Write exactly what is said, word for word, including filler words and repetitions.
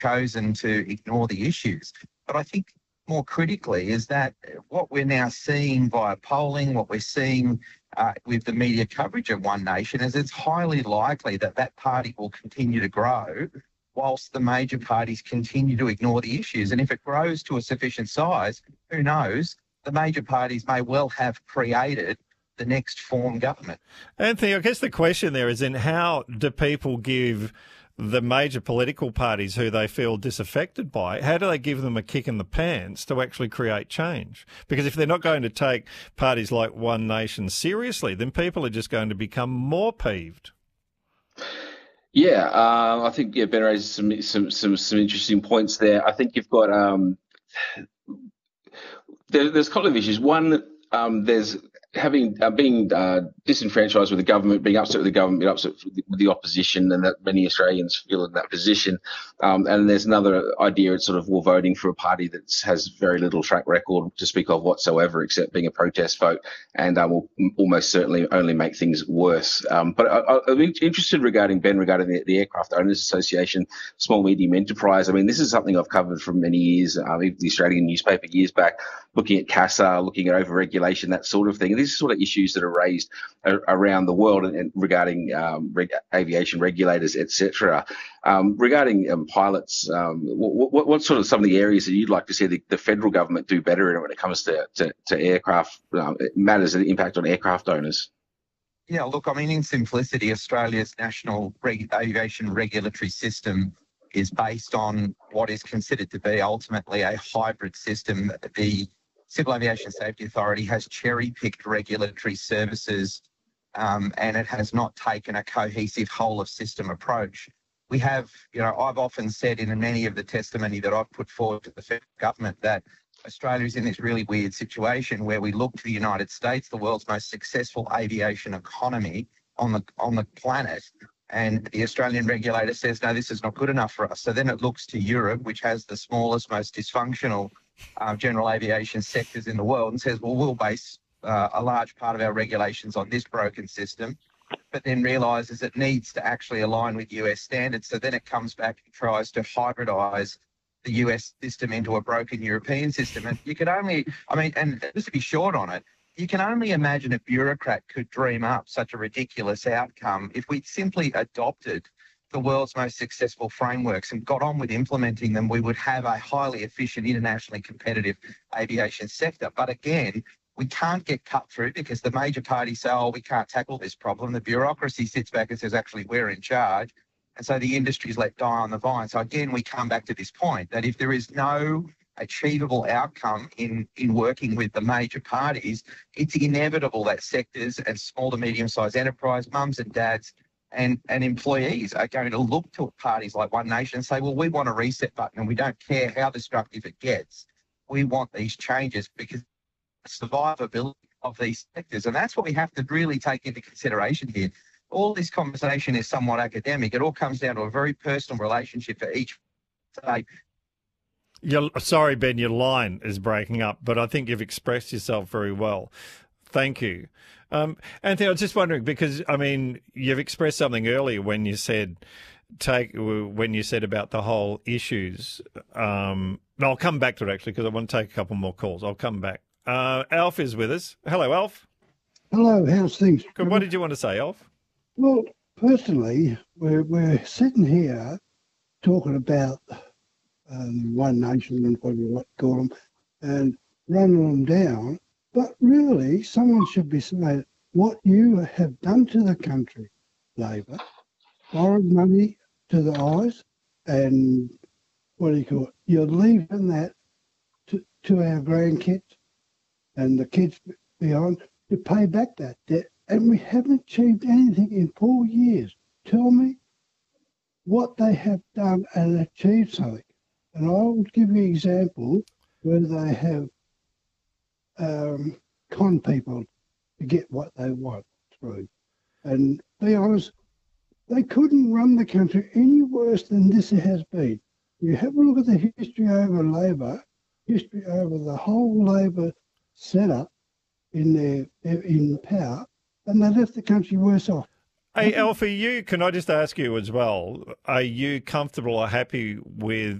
chosen to ignore the issues. But I think more critically is that what we're now seeing via polling, what we're seeing uh, with the media coverage of One Nation is it's highly likely that that party will continue to grow whilst the major parties continue to ignore the issues. And if it grows to a sufficient size, who knows, the major parties may well have created the next form government. Anthony, I guess the question there is in how do people give the major political parties who they feel disaffected by, how do they give them a kick in the pants to actually create change? Because if they're not going to take parties like One Nation seriously, then people are just going to become more peeved. Yeah, uh, I think yeah, Ben raises some some some some interesting points there. I think you've got um, there, there's a couple of issues. One, um, there's having uh, being uh, disenfranchised with the government, being upset with the government, being upset with the, with the opposition, and that many Australians feel in that position. Um, and there's another idea, it's sort of well, voting for a party that has very little track record to speak of whatsoever, except being a protest vote, and um, will almost certainly only make things worse. Um, but I, I'm interested regarding Ben, regarding the, the Aircraft Owners Association, small medium enterprise. I mean, this is something I've covered for many years, uh, even the Australian newspaper years back, looking at CASA, looking at over-regulation, that sort of thing. And these are sort of issues that are raised a- around the world and, and regarding um, reg- aviation regulators, et cetera. Um, regarding um, pilots, um, what, what, what sort of some of the areas that you'd like to see the, the federal government do better in when it comes to, to, to aircraft um, matters and impact on aircraft owners? Yeah, look, I mean, in simplicity, Australia's national reg- aviation regulatory system is based on what is considered to be ultimately a hybrid system. The Civil Aviation Safety Authority has cherry-picked regulatory services um, and it has not taken a cohesive whole-of-system approach. We have, you know, I've often said in many of the testimony that I've put forward to the federal government that Australia is in this really weird situation where we look to the United States, the world's most successful aviation economy on the on the planet, and the Australian regulator says, no, this is not good enough for us. So then it looks to Europe, which has the smallest, most dysfunctional uh, general aviation sectors in the world, and says, well, we'll base uh, a large part of our regulations on this broken system, but then realises it needs to actually align with U S standards. So then it comes back and tries to hybridise the U S system into a broken European system. And you could only, I mean, and just to be short on it, you can only imagine a bureaucrat could dream up such a ridiculous outcome if we simply adopted the world's most successful frameworks and got on with implementing them. We would have a highly efficient, internationally competitive aviation sector. But again, we can't get cut through because the major parties say, oh, we can't tackle this problem. The bureaucracy sits back and says, actually, we're in charge. And so the industry's let die on the vine. So again, we come back to this point that if there is no achievable outcome in, in working with the major parties, it's inevitable that sectors and small to medium-sized enterprise, mums and dads and, and employees are going to look to parties like One Nation and say, well, we want a reset button and we don't care how destructive it gets. We want these changes because survivability of these sectors. And that's what we have to really take into consideration here. All this conversation is somewhat academic. It all comes down to a very personal relationship for each state. You're, sorry, Ben, your line is breaking up, but I think you've expressed yourself very well. Thank you. Um, Anthony, I was just wondering, because, I mean, you've expressed something earlier when you said take when you said about the whole issues. Um, and I'll come back to it, actually, because I want to take a couple more calls. I'll come back. Uh, Alf is with us. Hello, Alf. Hello, how's things? Good. What did you want to say, Alf? Well, personally, we're, we're sitting here talking about um, One Nation and what you call them and running them down, but really someone should be saying what you have done to the country, Labor, borrowed money to the eyes and what do you call it, you're leaving that to, to our grandkids and the kids beyond to pay back that debt. And we haven't achieved anything in four years. Tell me what they have done and achieved something. And I will give you an example where they have um, conned people to get what they want through. And be honest, they couldn't run the country any worse than this has been. You have a look at the history over Labor, history over the whole Labor setup in their in power, and they left the country worse off. Hey, Alfie, you can I just ask you as well? Are you comfortable or happy with